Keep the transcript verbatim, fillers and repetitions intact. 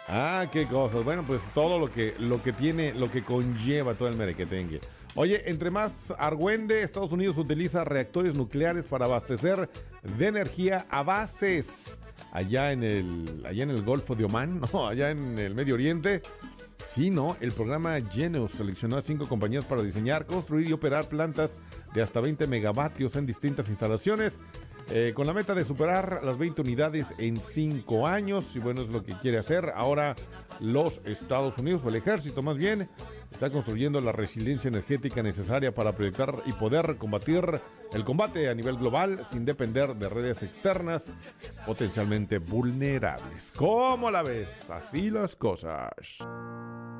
Ah, qué cosas. Bueno, pues todo lo que, lo que tiene, lo que conlleva todo el merequetengue. Oye, entre más argüende, Estados Unidos utiliza reactores nucleares para abastecer de energía a bases allá en el, allá en el Golfo de Omán, no, allá en el Medio Oriente. Sí, ¿no? El programa Genos seleccionó a cinco compañías para diseñar, construir y operar plantas de hasta veinte megavatios en distintas instalaciones, eh, con la meta de superar las veinte unidades en cinco años. Y bueno, es lo que quiere hacer. Ahora los Estados Unidos, o el ejército más bien, está construyendo la resiliencia energética necesaria para proyectar y poder combatir el combate a nivel global sin depender de redes externas potencialmente vulnerables. ¿Cómo la ves? Así las cosas.